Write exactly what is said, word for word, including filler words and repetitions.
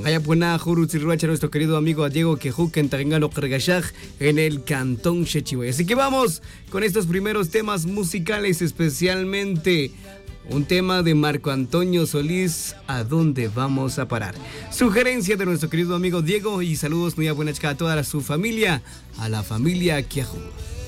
Ayapuná, Jurutzirruacha, nuestro querido amigo Diego Quejuquen, Tarengalo Cargashaj, en el Cantón Chechihuay. Así que vamos con estos primeros temas musicales, especialmente un tema de Marco Antonio Solís, ¿a dónde vamos a parar? Sugerencia de nuestro querido amigo Diego, y saludos muy buenas a toda su familia, a la familia Quiajú.